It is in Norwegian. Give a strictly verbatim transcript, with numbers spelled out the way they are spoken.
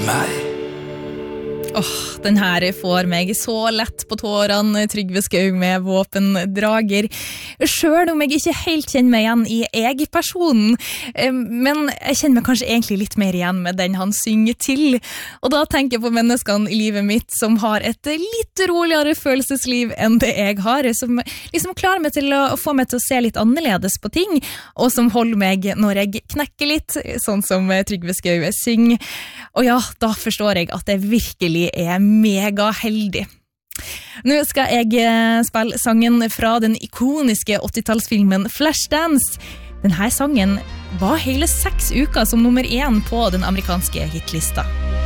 meg. Åh, oh, den her får meg så lett på tårene, Trygve Skaug med Våpendrager. Selv om jeg ikke helt kjenner meg igjen i jeg-personen, men jeg kjenner meg kanskje egentlig litt mer igjen med den han synger til. Og da tenker jeg på menneskene i livet mitt som har et litt roligere følelsesliv enn det jeg har, som liksom klarer meg til å få meg til å se litt annerledes på ting, og som holder meg når jeg knekker litt, sånn som Trygve Skaug synger. Og ja, da forstår jeg at jeg virkelig er mega heldig. Nå skal jeg spille sangen fra den ikoniske åttitallsfilmen Flashdance. Denne sangen var hele seks uker som nummer én på den amerikanske hitlista.